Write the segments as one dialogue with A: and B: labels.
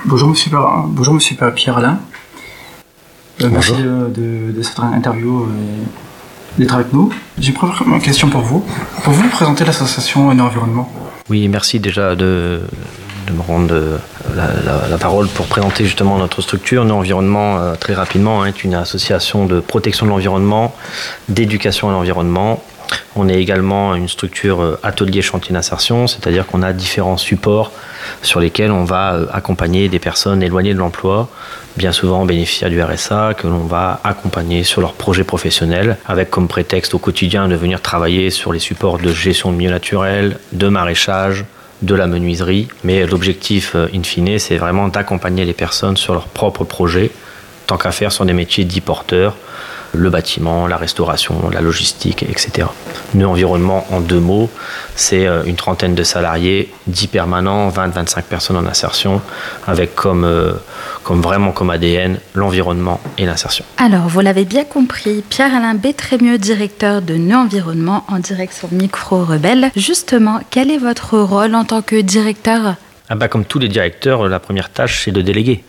A: Bonjour monsieur Pierre-Alain. Merci
B: Bonjour.
A: de cette interview et d'être avec nous. J'ai une première question pour vous. Pouvez-vous présenter l'association Environnement ?
B: Oui, merci déjà de me rendre la parole pour présenter justement notre structure. Nous Environnement, très rapidement, est une association de protection de l'environnement, d'éducation à l'environnement. On est également une structure atelier chantier d'insertion, c'est-à-dire qu'on a différents supports sur lesquels on va accompagner des personnes éloignées de l'emploi, bien souvent bénéficiaires du RSA, que l'on va accompagner sur leurs projets professionnels, avec comme prétexte au quotidien de venir travailler sur les supports de gestion de milieux naturels, de maraîchage, de la menuiserie. Mais l'objectif, in fine, c'est vraiment d'accompagner les personnes sur leurs propres projets, tant qu'à faire sur des métiers dits porteurs, le bâtiment, la restauration, la logistique, etc. Nœud Environnement, en 2 mots, c'est une trentaine de salariés, 10 permanents, 20-25 personnes en insertion, avec comme ADN l'environnement et l'insertion.
C: Alors, vous l'avez bien compris, Pierre-Alain Bétrémieux, directeur de Nœud Environnement, en direct sur Micro Rebelle. Justement, quel est votre rôle en tant que directeur ?
B: Comme tous les directeurs, la première tâche, c'est de déléguer.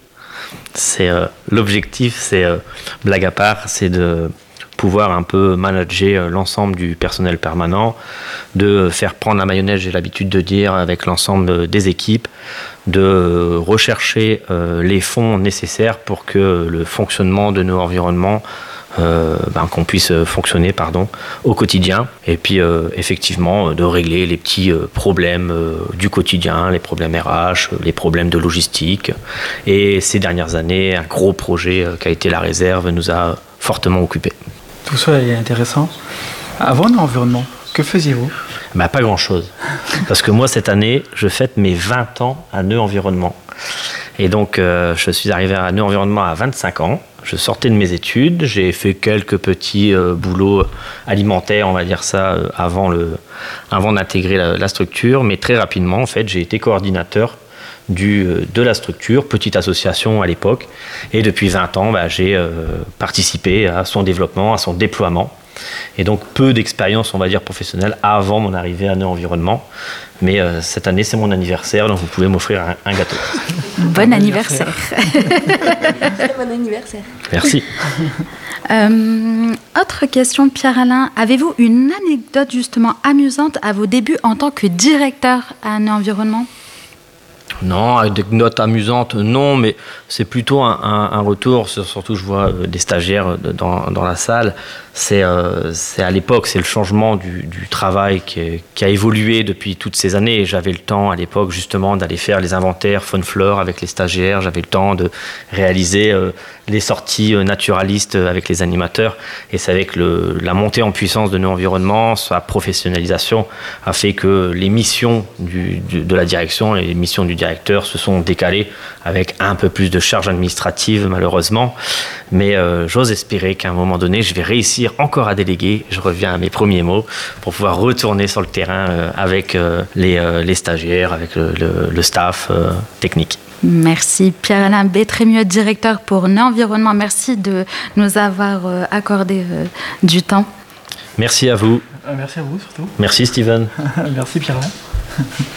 B: L'objectif, blague à part, c'est de pouvoir un peu manager l'ensemble du personnel permanent, de faire prendre la mayonnaise, j'ai l'habitude de dire, avec l'ensemble des équipes, de rechercher les fonds nécessaires pour que le fonctionnement de nos environnements, qu'on puisse fonctionner au quotidien, et puis effectivement de régler les petits problèmes du quotidien, les problèmes RH, les problèmes de logistique. Et ces dernières années, un gros projet qui a été la réserve nous a fortement occupés.
A: Tout ça est intéressant. Avant l'environnement, que faisiez-vous ?
B: Pas grand-chose. Parce que moi, cette année, je fête mes 20 ans à Nœud Environnement. Et donc, je suis arrivé à Nœud Environnement à 25 ans. Je sortais de mes études. J'ai fait quelques petits boulots alimentaires, on va dire ça, avant d'intégrer la structure. Mais très rapidement, en fait, j'ai été coordinateur de la structure, petite association à l'époque. Et depuis 20 ans, j'ai participé à son développement, à son déploiement. Et donc peu d'expérience, on va dire, professionnelle avant mon arrivée à Nœud Environnement. Mais cette année, c'est mon anniversaire, donc vous pouvez m'offrir un gâteau.
C: Bon anniversaire.
D: Bon anniversaire.
B: Merci.
C: Autre question, Pierre-Alain. Avez-vous une anecdote justement amusante à vos débuts en tant que directeur à Nœud Environnement ?
B: Non, avec des notes amusantes, non, mais c'est plutôt un retour, surtout je vois des stagiaires dans la salle, c'est à l'époque, c'est le changement du travail qui a évolué depuis toutes ces années. J'avais le temps à l'époque justement d'aller faire les inventaires faune-flore avec les stagiaires, j'avais le temps de réaliser les sorties naturalistes avec les animateurs, et c'est avec la montée en puissance de nos environnements, sa professionnalisation a fait que les missions de la direction et les missions du directeur se sont décalées avec un peu plus de charges administratives malheureusement, mais j'ose espérer qu'à un moment donné je vais réussir encore à déléguer, je reviens à mes premiers mots, pour pouvoir retourner sur le terrain avec les stagiaires, avec le staff technique.
C: Merci Pierre-Alain Bétrémieux, directeur pour Nœud Environnement. Merci de nous avoir accordé du temps.
B: Merci à vous.
A: Merci à vous surtout.
B: Merci Steven.
A: Merci Pierre-Alain.